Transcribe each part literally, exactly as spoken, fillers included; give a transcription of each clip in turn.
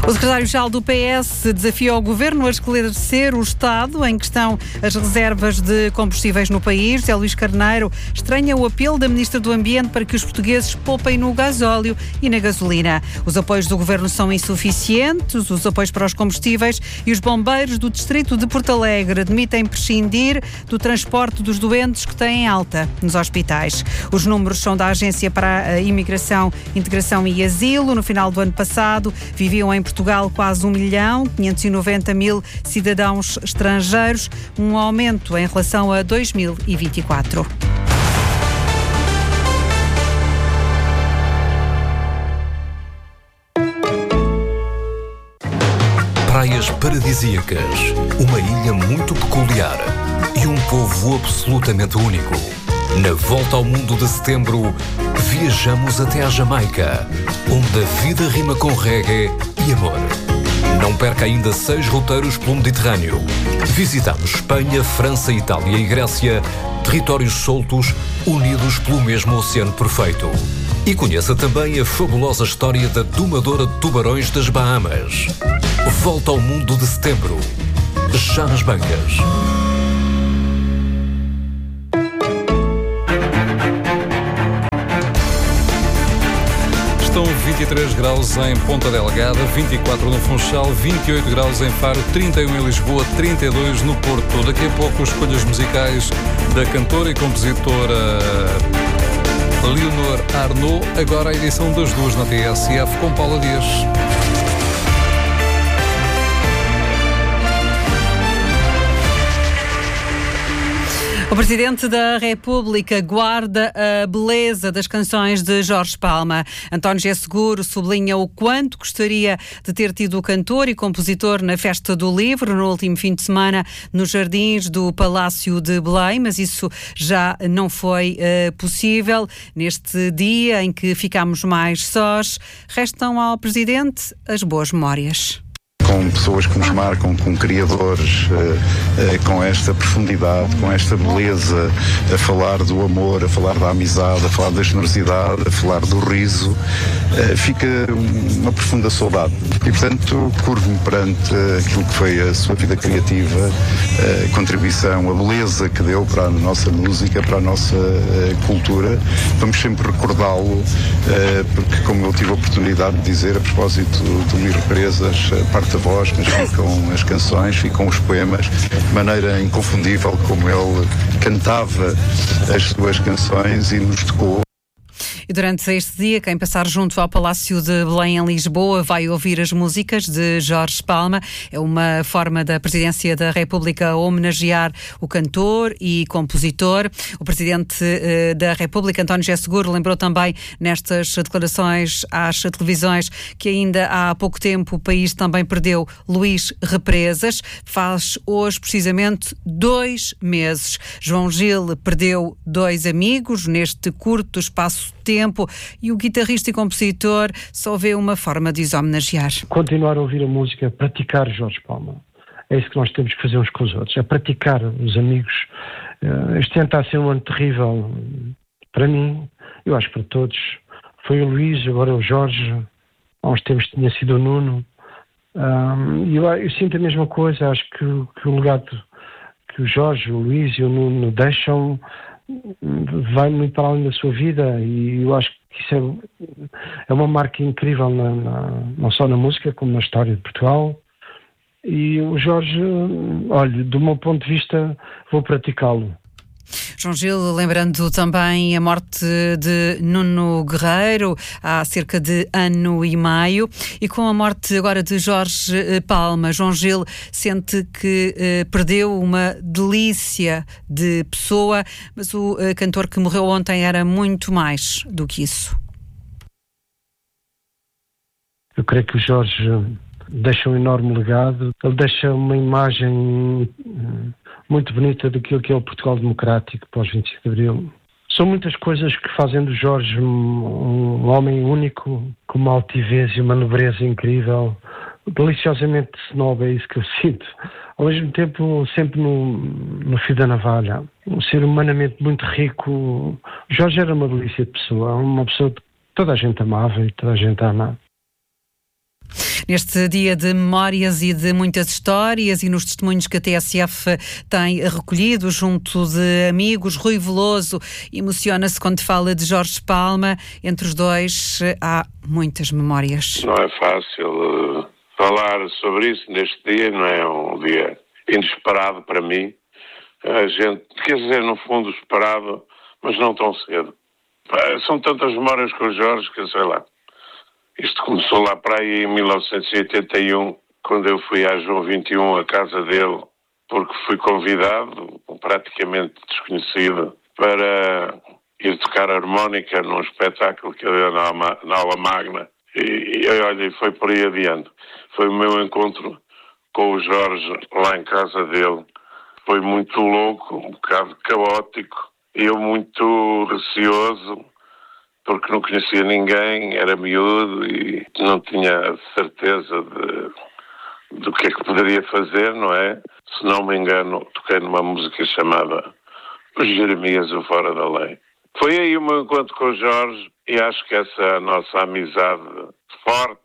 O secretário-geral do P S desafia o Governo a esclarecer o estado em que estão as reservas de combustíveis no país. José Luís Carneiro estranha o apelo da Ministra do Ambiente para que os portugueses poupem no gasóleo e na gasolina. Os apoios do Governo são insuficientes, os apoios para os combustíveis, e os bombeiros do Distrito de Porto Alegre admitem prescindir do transporte dos doentes que têm alta nos hospitais. Os números são da Agência para a Imigração, Integração e Asilo. No final do ano passado, viviam em Portugal quase um milhão, quinhentos e noventa mil cidadãos estrangeiros, um aumento em relação a dois mil e vinte e quatro. Praias paradisíacas, uma ilha muito peculiar e um povo absolutamente único. Na Volta ao Mundo de Setembro, viajamos até à Jamaica, onde a vida rima com reggae e amor. Não perca ainda seis roteiros pelo Mediterrâneo. Visitamos Espanha, França, Itália e Grécia, territórios soltos, unidos pelo mesmo oceano perfeito. E conheça também a fabulosa história da domadora de tubarões das Bahamas. Volta ao Mundo de Setembro, já nas bancas. Estão vinte e três graus em Ponta Delgada, vinte e quatro no Funchal, vinte e oito graus em Faro, trinta e um em Lisboa, trinta e dois no Porto. Daqui a pouco, escolhas musicais da cantora e compositora Leonor Arnaud. Agora a edição das duas na T S F com Paula Dias. O Presidente da República guarda a beleza das canções de Jorge Palma. António José Seguro sublinha o quanto gostaria de ter tido o cantor e compositor na Festa do Livro no último fim de semana nos jardins do Palácio de Belém, mas isso já não foi uh, possível. Neste dia em que ficámos mais sós, restam ao Presidente as boas memórias. Com pessoas que nos marcam, com criadores, uh, uh, com esta profundidade, com esta beleza, a falar do amor, a falar da amizade, a falar da generosidade, a falar do riso, uh, fica uma profunda saudade. E, portanto, curvo-me perante aquilo que foi a sua vida criativa, a contribuição, a beleza que deu para a nossa música, para a nossa uh, cultura. Vamos sempre recordá-lo, uh, porque, como eu tive a oportunidade de dizer, a propósito do Luís Represas, a parte da voz, mas ficam as canções, ficam os poemas, de maneira inconfundível como ele cantava as suas canções e nos tocou. E durante este dia, quem passar junto ao Palácio de Belém, em Lisboa, vai ouvir as músicas de Jorge Palma. É uma forma da Presidência da República homenagear o cantor e compositor. O Presidente eh, da República, António José Seguro, lembrou também nestas declarações às televisões que ainda há pouco tempo o país também perdeu Luís Represas. Faz hoje precisamente dois meses. João Gil perdeu dois amigos neste curto espaço de tempo, e o guitarrista e compositor só vê uma forma de os homenagear. Continuar a ouvir a música, praticar Jorge Palma. É isso que nós temos que fazer uns com os outros, é praticar os amigos. Este ano está a ser um ano terrível para mim, eu acho que para todos. Foi o Luís, agora o Jorge, há uns tempos tinha sido o Nuno. E eu, eu sinto a mesma coisa, acho que, que o legado que o Jorge, o Luís e o Nuno deixam vai muito para além da sua vida, e eu acho que isso é, é uma marca incrível, na, na, não só na música como na história de Portugal. E o Jorge, olha, do meu ponto de vista, vou praticá-lo. João Gil, lembrando também a morte de Nuno Guerreiro há cerca de ano e meio, e com a morte agora de Jorge Palma, João Gil sente que eh, perdeu uma delícia de pessoa, mas o eh, cantor que morreu ontem era muito mais do que isso. Eu creio que o Jorge deixa um enorme legado, ele deixa uma imagem muito bonita daquilo que é o Portugal democrático pós vinte e cinco de Abril. São muitas coisas que fazem do Jorge um, um homem único, com uma altivez e uma nobreza incrível, deliciosamente snob, é isso que eu sinto. Ao mesmo tempo, sempre no, no fio da navalha. Um ser humanamente muito rico. O Jorge era uma delícia de pessoa, uma pessoa que toda a gente amava e toda a gente ama. Neste dia de memórias e de muitas histórias e nos testemunhos que a T S F tem recolhido junto de amigos, Rui Veloso emociona-se quando fala de Jorge Palma. Entre os dois há muitas memórias. Não é fácil uh, falar sobre isso neste dia, não é um dia inesperado para mim. A gente, quer dizer, no fundo esperado, mas não tão cedo. São tantas memórias com o Jorge que, sei lá, isto começou lá para aí em mil novecentos e oitenta e um, quando eu fui à João vinte e um, à casa dele, porque fui convidado, praticamente desconhecido, para ir tocar harmónica num espetáculo que eu dei na, na aula magna. E, e olha, foi por aí adiante. Foi o meu encontro com o Jorge lá em casa dele. Foi muito louco, um bocado caótico. Eu muito receoso, porque não conhecia ninguém, era miúdo e não tinha certeza de, do que é que poderia fazer, não é? Se não me engano, toquei numa música chamada Os Jeremias, o Fora da Lei. Foi aí o meu encontro com o Jorge e acho que essa nossa amizade forte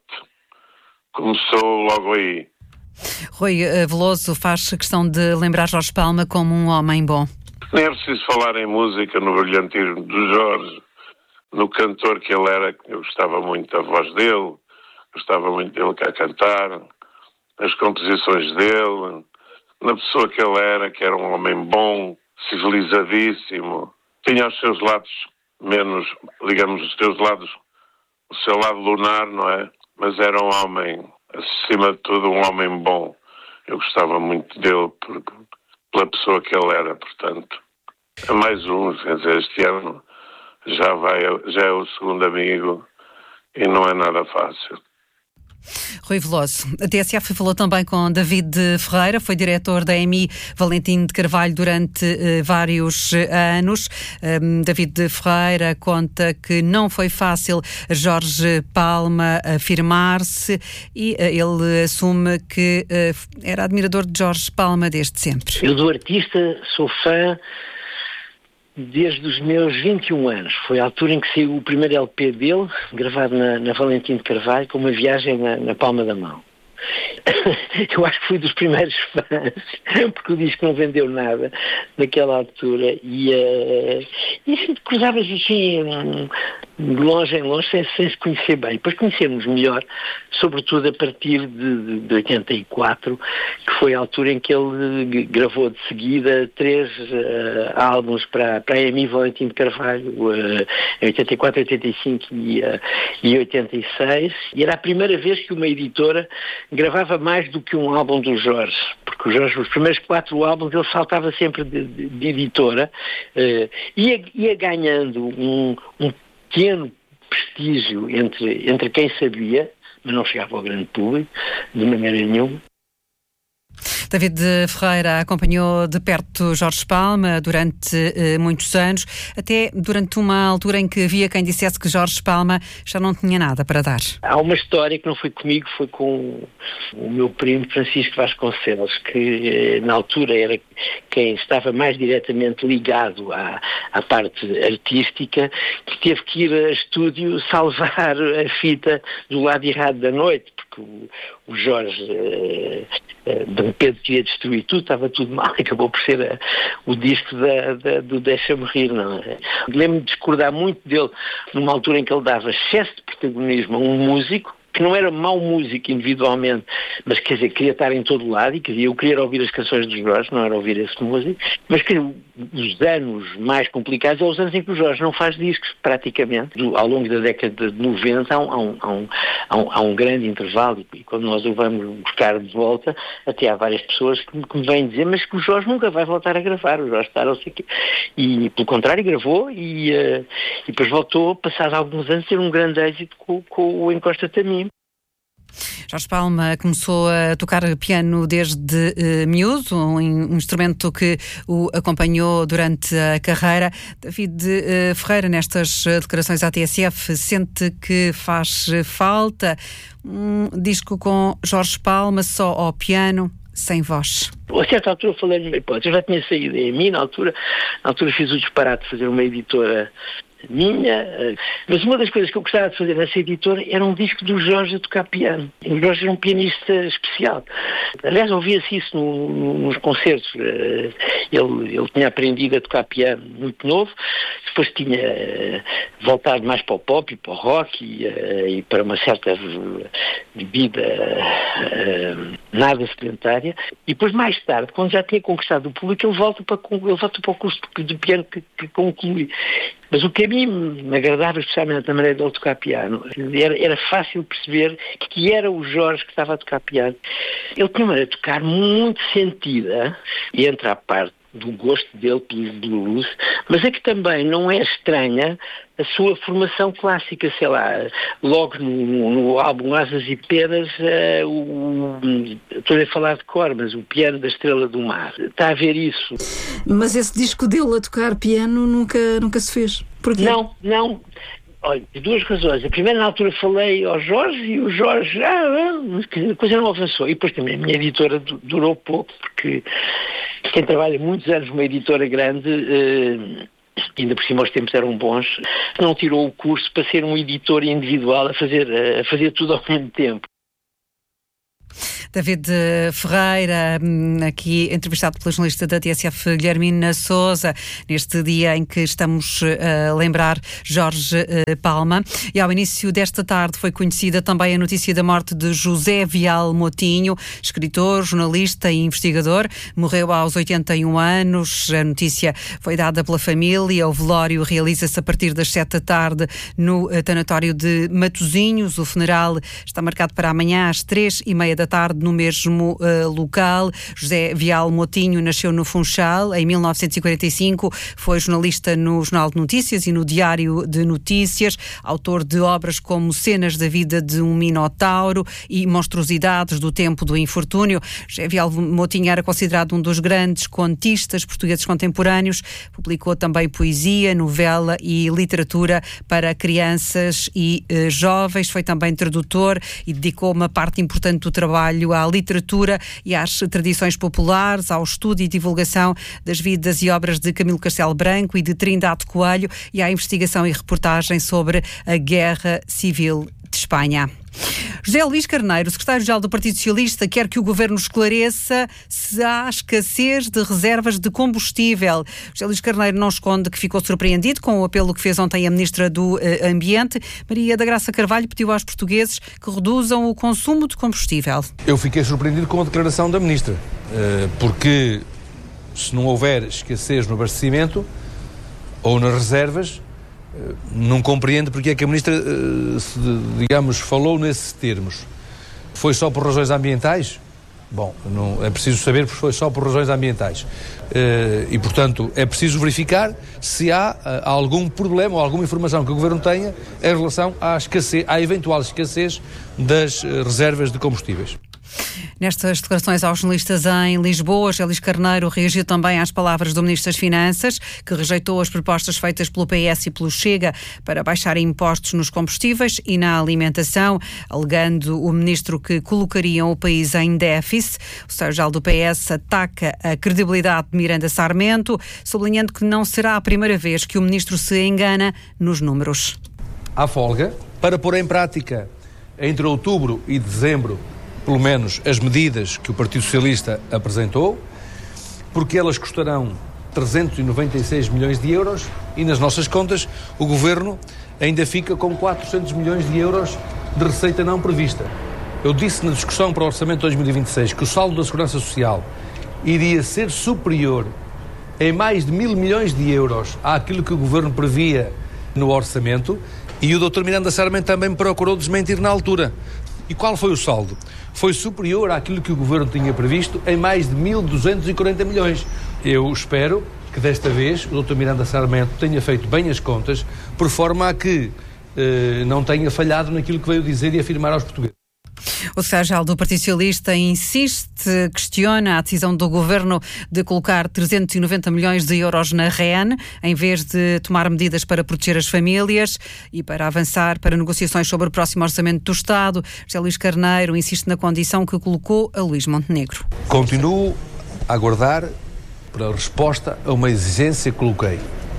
começou logo aí. Rui Veloso faz questão de lembrar Jorge Palma como um homem bom. Nem é preciso falar em música, no brilhantismo do Jorge, no cantor que ele era. Eu gostava muito da voz dele, gostava muito dele cá a cantar, as composições dele, na pessoa que ele era, que era um homem bom, civilizadíssimo, tinha os seus lados menos, digamos, os seus lados, o seu lado lunar, não é? Mas era um homem, acima de tudo, um homem bom. Eu gostava muito dele porque, pela pessoa que ele era, portanto. É mais um, quer dizer, este ano já, vai, já é o segundo amigo e não é nada fácil. Rui Veloso. A T S F falou também com David Ferreira, foi diretor da E M I Valentim de Carvalho durante uh, vários uh, anos. Um, David Ferreira conta que não foi fácil Jorge Palma afirmar-se e uh, ele assume que uh, era admirador de Jorge Palma desde sempre. Eu do artista sou fã desde os meus vinte e um anos. Foi a altura em que saiu o primeiro L P dele, gravado na, na Valentim de Carvalho, com uma viagem na, na palma da mão. Eu acho que fui dos primeiros fãs, porque o disco não vendeu nada naquela altura e, uh, e sempre cruzava-se assim de longe em longe sem, sem se conhecer bem. Depois conhecemos melhor, sobretudo a partir de, de oitenta e quatro, que foi a altura em que ele gravou de seguida três uh, álbuns para, para a E M I Valentim de Carvalho, uh, em oitenta e quatro, oitenta e cinco e, uh, e oitenta e seis, e era a primeira vez que uma editora gravava mais do que um álbum do Jorge, porque o Jorge, os primeiros quatro álbuns, ele saltava sempre de, de, de editora, uh, ia, ia ganhando um, um pequeno prestígio entre, entre quem sabia, mas não chegava ao grande público, de maneira nenhuma. David Ferreira acompanhou de perto Jorge Palma durante uh, muitos anos, até durante uma altura em que havia quem dissesse que Jorge Palma já não tinha nada para dar. Há uma história que não foi comigo, foi com o meu primo Francisco Vasconcelos, que na altura era quem estava mais diretamente ligado à, à parte artística, que teve que ir a estúdio salvar a fita do lado errado da noite, porque o, o Jorge uh, uh, de repente queria destruir tudo, estava tudo mal, acabou por ser a, o disco da, da, do Deixa-me Rir, não é? Lembro-me de discordar muito dele numa altura em que ele dava excesso de protagonismo a um músico, que não era mau músico individualmente, mas quer dizer, queria estar em todo lado e queria, eu queria ouvir as canções dos Jorge, não era ouvir esse músico, mas que os anos mais complicados são os anos em que o Jorge não faz discos, praticamente. Do, ao longo da década de noventa há um, há um, há um, há um, há um grande intervalo e quando nós o vamos buscar de volta, até há várias pessoas que, que me vêm dizer, mas que o Jorge nunca vai voltar a gravar, o Jorge está não sei o quê. E pelo contrário gravou e, uh, e depois voltou, passados alguns anos, a ter um grande êxito com, com o Encosta-te a Mim. Jorge Palma começou a tocar piano desde uh, miúdo, um, um instrumento que o acompanhou durante a carreira. David uh, Ferreira, nestas declarações à T S F, sente que faz falta um disco com Jorge Palma só ao piano, sem voz? A certa altura eu falei numa hipótese, eu já tinha saído da E M I, na altura, na altura fiz o disparate de fazer uma editora minha, mas uma das coisas que eu gostava de fazer nessa editora era um disco do Jorge a tocar piano. O Jorge era um pianista especial. Aliás, ouvia-se isso no, no, nos concertos. Ele, ele tinha aprendido a tocar piano muito novo, depois tinha voltado mais para o pop e para o rock e, e para uma certa vida nada sedentária. E depois, mais tarde, quando já tinha conquistado o público, ele volta para, ele volta para o curso de piano que, que conclui. Mas o que a mim me agradava, especialmente na maneira de ele tocar piano, era, era fácil perceber que era o Jorge que estava a tocar piano. Ele tinha uma maneira de tocar muito sentida, e entra a parte do gosto dele pelo blues, mas é que também não é estranha a sua formação clássica, sei lá, logo no, no álbum Asas e Penas, uh, o, estou a falar de cor, mas o Piano da Estrela do Mar. Está a ver isso? Mas esse disco dele a tocar piano nunca, nunca se fez? Porquê? Não, não. Olha, de duas razões. A primeira, na altura, falei ao Jorge e o Jorge, ah, a coisa não avançou. E depois também a minha editora durou pouco, porque quem trabalha muitos anos numa editora grande, uh, ainda por cima os tempos eram bons, não tirou o curso para ser um editor individual a fazer, a fazer tudo ao mesmo tempo. David Ferreira, aqui entrevistado pela jornalista da T S F, Guilhermina Sousa, neste dia em que estamos a lembrar Jorge Palma. E ao início desta tarde foi conhecida também a notícia da morte de José Vial Motinho, escritor, jornalista e investigador. Morreu aos oitenta e um anos. A notícia foi dada pela família. O velório realiza-se a partir das sete da tarde no tanatório de Matosinhos. O funeral está marcado para amanhã às três e meia da tarde no mesmo uh, local. José Vial Motinho nasceu no Funchal em mil novecentos e quarenta e cinco, foi jornalista no Jornal de Notícias e no Diário de Notícias, autor de obras como Cenas da Vida de um Minotauro e Monstruosidades do Tempo do Infortúnio. José Vial Motinho era considerado um dos grandes contistas portugueses contemporâneos, publicou também poesia, novela e literatura para crianças e uh, jovens, foi também tradutor e dedicou uma parte importante do trabalho à literatura e às tradições populares, ao estudo e divulgação das vidas e obras de Camilo Castelo Branco e de Trindade Coelho e à investigação e reportagem sobre a Guerra Civil de Espanha. José Luís Carneiro, secretário-geral do Partido Socialista, quer que o Governo esclareça se há escassez de reservas de combustível. José Luís Carneiro não esconde que ficou surpreendido com o apelo que fez ontem a Ministra do uh, Ambiente. Maria da Graça Carvalho pediu aos portugueses que reduzam o consumo de combustível. Eu fiquei surpreendido com a declaração da Ministra, uh, porque se não houver escassez no abastecimento ou nas reservas, não compreendo porque é que a Ministra, digamos, falou nesses termos. Foi só por razões ambientais? Bom, não, é preciso saber porque foi só por razões ambientais. E, portanto, é preciso verificar se há algum problema ou alguma informação que o Governo tenha em relação à escassez, à eventual escassez das reservas de combustíveis. Nestas declarações aos jornalistas em Lisboa, José Luís Carneiro reagiu também às palavras do Ministro das Finanças, que rejeitou as propostas feitas pelo P S e pelo Chega para baixar impostos nos combustíveis e na alimentação, alegando o Ministro que colocariam o país em déficit. O secretário-geral do P S ataca a credibilidade de Miranda Sarmento, sublinhando que não será a primeira vez que o Ministro se engana nos números. Há folga para pôr em prática, entre outubro e dezembro, pelo menos as medidas que o Partido Socialista apresentou, porque elas custarão trezentos e noventa e seis milhões de euros e nas nossas contas o Governo ainda fica com quatrocentos milhões de euros de receita não prevista. Eu disse na discussão para o Orçamento de dois mil e vinte e seis que o saldo da Segurança Social iria ser superior em mais de mil milhões de euros àquilo que o Governo previa no Orçamento e o doutor Miranda Sarmento também me procurou desmentir na altura. E qual foi o saldo? Foi superior àquilo que o Governo tinha previsto em mais de mil duzentos e quarenta milhões. Eu espero que desta vez o doutor Miranda Sarmento tenha feito bem as contas, por forma a que eh, não tenha falhado naquilo que veio dizer e afirmar aos portugueses. O secretário-geral do Partido Socialista insiste, questiona a decisão do Governo de colocar trezentos e noventa milhões de euros na R E N, em vez de tomar medidas para proteger as famílias e para avançar para negociações sobre o próximo orçamento do Estado. José Luís Carneiro insiste na condição que colocou a Luís Montenegro. Continuo a aguardar pela resposta a uma exigência que coloquei.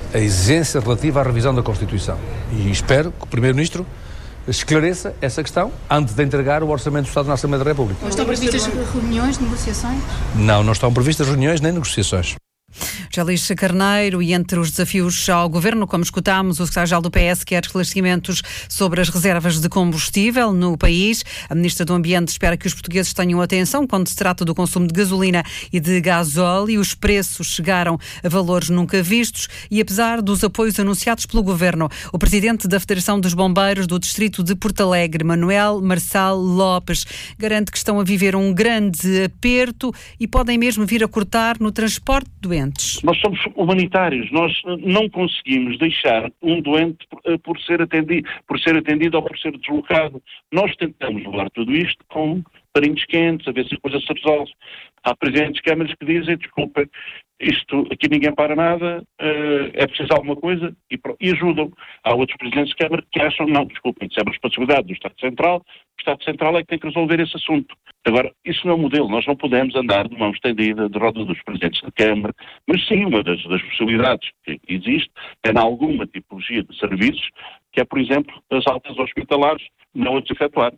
a exigência relativa à revisão da Constituição. E espero que o Primeiro-Ministro esclareça essa questão antes de entregar o Orçamento do Estado na Assembleia da República. Mas estão previstas reuniões, negociações? Não, não estão previstas reuniões nem negociações. José Luís Carneiro, e entre os desafios ao Governo, como escutámos, o secretário-geral do P S quer esclarecimentos sobre as reservas de combustível no país. A Ministra do Ambiente espera que os portugueses tenham atenção quando se trata do consumo de gasolina e de gasóleo. Os preços chegaram a valores nunca vistos e, apesar dos apoios anunciados pelo Governo, o Presidente da Federação dos Bombeiros do Distrito de Porto Alegre, Manuel Marçal Lopes, garante que estão a viver um grande aperto e podem mesmo vir a cortar no transporte de doentes. Nós somos humanitários, nós não conseguimos deixar um doente por, por ser atendido, por ser atendido ou por ser deslocado. Nós tentamos levar tudo isto com parinhos quentes, a ver se a coisa se resolve. Há presidentes de câmaras que dizem, desculpa, isto aqui ninguém para nada, uh, é preciso alguma coisa e, e ajudam. Há outros presidentes de câmara que acham, não, desculpem, isso é uma responsabilidade do Estado Central, o Estado Central é que tem que resolver esse assunto. Agora, isso não é um modelo, nós não podemos andar de mão estendida de roda dos presidentes de câmara, mas sim, uma das, das possibilidades que existe é em alguma tipologia de serviços, que é, por exemplo, as altas hospitalares não a desefetuar.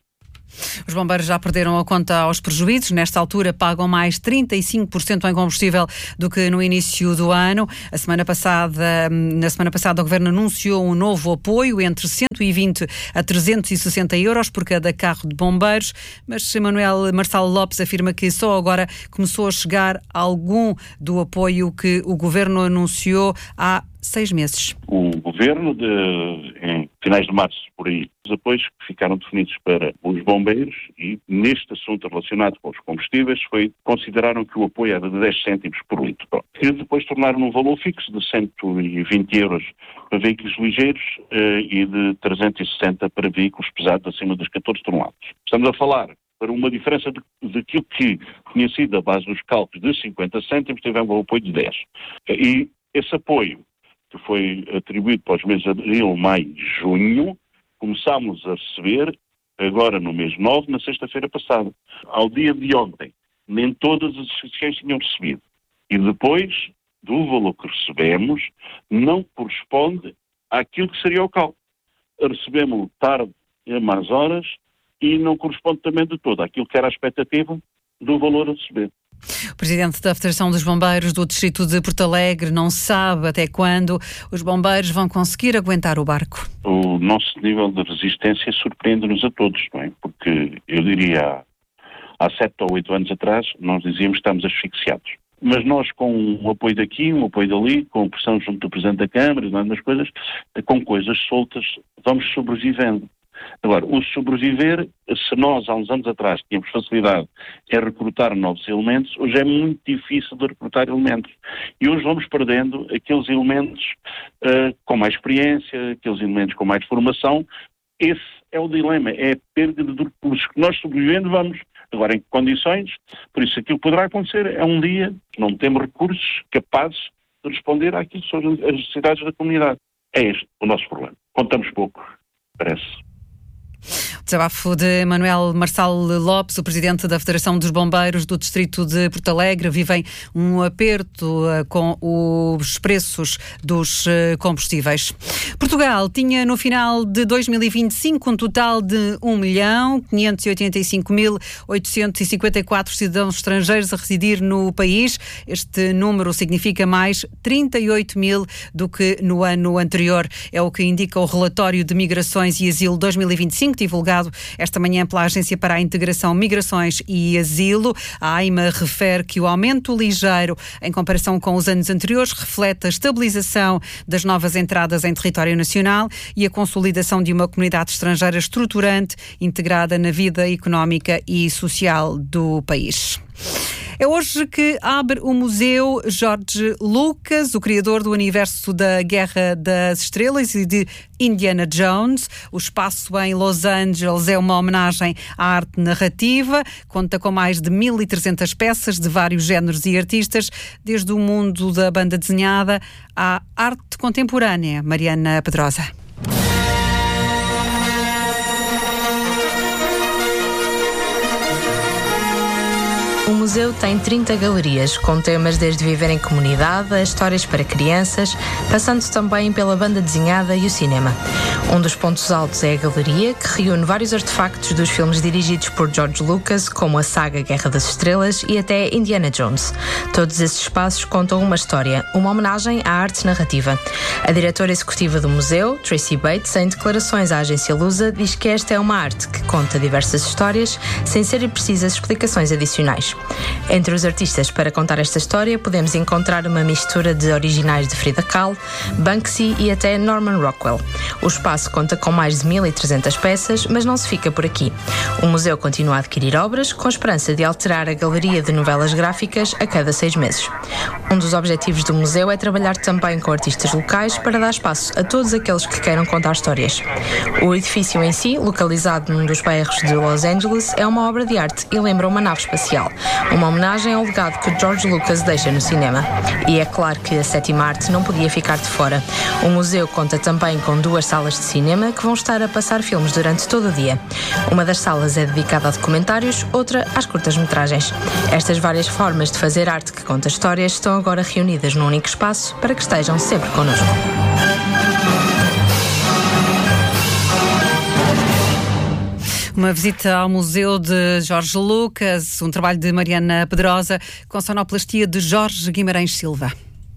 Os bombeiros já perderam a conta aos prejuízos. Nesta altura pagam mais trinta e cinco por cento em combustível do que no início do ano. A semana passada, na semana passada o Governo anunciou um novo apoio entre cento e vinte a trezentos e sessenta euros por cada carro de bombeiros, mas Manuel Marçal Lopes afirma que só agora começou a chegar algum do apoio que o Governo anunciou há seis meses. O Governo, de, em finais de março, por aí, os apoios que ficaram definidos para os bombeiros e neste assunto relacionado com os combustíveis foi, consideraram que o apoio era de dez cêntimos por litro. E depois tornaram um valor fixo de cento e vinte euros para veículos ligeiros eh, e de trezentos e sessenta para veículos pesados acima dos catorze toneladas. Estamos a falar para uma diferença de, daquilo que tinha sido a base dos cálculos de cinquenta cêntimos, tivemos um apoio de dez. E esse apoio que foi atribuído para os meses de abril, maio e junho, começámos a receber agora no mês nove, na sexta-feira passada. Ao dia de ontem, nem todas as associações tinham recebido. E depois do valor que recebemos, não corresponde àquilo que seria o cálculo. Recebemos tarde e a más horas e não corresponde também de todo àquilo que era a expectativa do valor a receber. O Presidente da Federação dos Bombeiros do Distrito de Porto Alegre não sabe até quando os bombeiros vão conseguir aguentar o barco. O nosso nível de resistência surpreende-nos a todos, não é? Porque eu diria há, há sete ou oito anos atrás nós dizíamos que estamos asfixiados. Mas nós, com um apoio daqui, um apoio dali, com pressão junto do Presidente da Câmara, nas coisas, com coisas soltas, vamos sobrevivendo. Agora, o sobreviver, se nós há uns anos atrás tínhamos facilidade em recrutar novos elementos, hoje é muito difícil de recrutar elementos. E hoje vamos perdendo aqueles elementos uh, com mais experiência, aqueles elementos com mais formação. Esse é o dilema, é a perda de recursos. Nós sobrevivendo vamos, agora em que condições, por isso aquilo que poderá acontecer é um dia que não temos recursos capazes de responder àquilo que são as necessidades da comunidade. É este o nosso problema. Contamos pouco, parece. Desabafo de Manuel Marçal Lopes, o Presidente da Federação dos Bombeiros do Distrito de Porto Alegre. Vivem um aperto uh, com os preços dos uh, combustíveis. Portugal tinha no final de dois mil e vinte e cinco um total de um milhão quinhentos e oitenta e cinco mil oitocentos e cinquenta e quatro cidadãos estrangeiros a residir no país. Este número significa mais trinta e oito mil do que no ano anterior. É o que indica o relatório de Migrações e Asilo dois mil e vinte e cinco, divulgado esta manhã pela Agência para a Integração, Migrações e Asilo. A AIMA refere que o aumento ligeiro em comparação com os anos anteriores reflete a estabilização das novas entradas em território nacional e a consolidação de uma comunidade estrangeira estruturante, integrada na vida económica e social do país. É hoje que abre o Museu George Lucas, o criador do universo da Guerra das Estrelas e de Indiana Jones. O espaço em Los Angeles é uma homenagem à arte narrativa, conta com mais de mil e trezentas peças de vários géneros e artistas, desde o mundo da banda desenhada à arte contemporânea. Mariana Pedrosa. O museu tem trinta galerias, com temas desde viver em comunidade a histórias para crianças, passando também pela banda desenhada e o cinema. Um dos pontos altos é a galeria, que reúne vários artefactos dos filmes dirigidos por George Lucas, como a saga Guerra das Estrelas e até Indiana Jones. Todos esses espaços contam uma história, uma homenagem à arte narrativa. A diretora executiva do museu, Tracy Bates, em declarações à agência Lusa, diz que esta é uma arte que conta diversas histórias sem serem precisas explicações adicionais. Entre os artistas para contar esta história podemos encontrar uma mistura de originais de Frida Kahlo, Banksy e até Norman Rockwell. O espaço conta com mais de mil e trezentas peças, mas não se fica por aqui. O museu continua a adquirir obras com a esperança de alterar a galeria de novelas gráficas a cada seis meses. Um dos objetivos do museu é trabalhar também com artistas locais para dar espaço a todos aqueles que queiram contar histórias. O edifício em si, localizado num dos bairros de Los Angeles, é uma obra de arte e lembra uma nave espacial, uma homenagem ao legado que George Lucas deixa no cinema. E é claro que a sétima arte não podia ficar de fora. O museu conta também com duas salas de cinema que vão estar a passar filmes durante todo o dia. Uma das salas é dedicada a documentários, outra às curtas-metragens. Estas várias formas de fazer arte que conta histórias estão agora reunidas num único espaço para que estejam sempre connosco. Uma visita ao Museu de Jorge Lucas, um trabalho de Mariana Pedrosa, com sonoplastia de Jorge Guimarães Silva.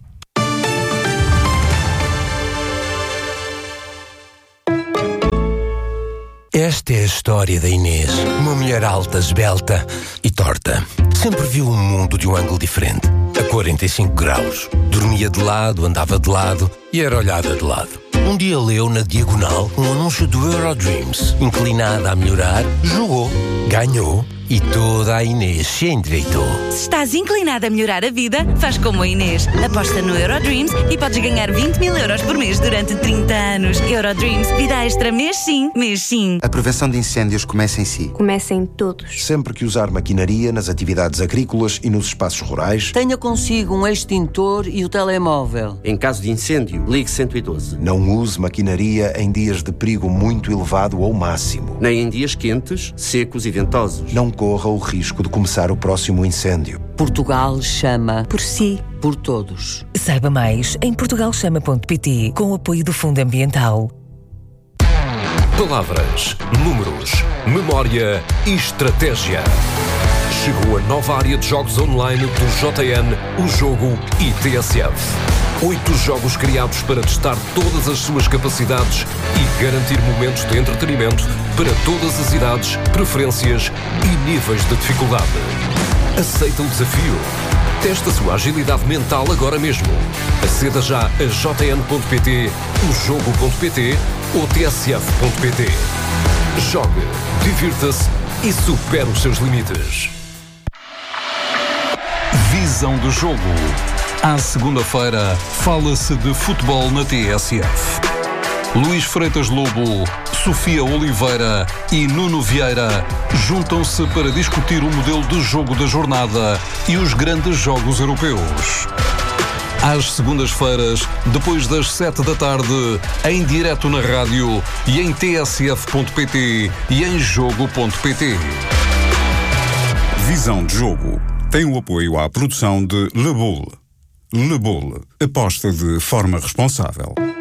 Esta é a história da Inês, uma mulher alta, esbelta e torta. Sempre viu o mundo de um ângulo diferente, a quarenta e cinco graus. Dormia de lado, andava de lado e era olhada de lado. Um dia leu na diagonal um anúncio do Eurodreams. Inclinada a melhorar, jogou, ganhou e toda a Inês se endireitou. Se estás inclinada a melhorar a vida, faz como a Inês. Aposta no Eurodreams e podes ganhar vinte mil euros por mês durante trinta anos. Eurodreams, vida extra mês sim, mês sim. A prevenção de incêndios começa em si. Começa em todos. Sempre que usar maquinaria nas atividades agrícolas e nos espaços rurais, tenha consigo um extintor e o telemóvel. Em caso de incêndio, ligue cento e doze. Não use maquinaria em dias de perigo muito elevado ou máximo. Nem em dias quentes, secos e ventosos. Não corra o risco de começar o próximo incêndio. Portugal chama por si, por todos. Saiba mais em portugal chama ponto pt, com o apoio do Fundo Ambiental. Palavras, números, memória e estratégia. Chegou a nova área de jogos online do J N, o Jogo e T S F. Oito jogos criados para testar todas as suas capacidades e garantir momentos de entretenimento para todas as idades, preferências e níveis de dificuldade. Aceita o desafio? Testa a sua agilidade mental agora mesmo. Aceda já a j n ponto p t, o jogo ponto p t ou t s f ponto p t. Jogue, divirta-se e supere os seus limites. Visão do jogo. À segunda-feira, fala-se de futebol na T S F. Luís Freitas Lobo, Sofia Oliveira e Nuno Vieira juntam-se para discutir o modelo de jogo da jornada e os grandes jogos europeus. Às segundas-feiras, depois das sete da tarde, em direto na rádio e em t s f ponto p t e em jogo ponto p t. Visão de jogo tem o apoio à produção de Le Boule. Le Boule, aposta de forma responsável.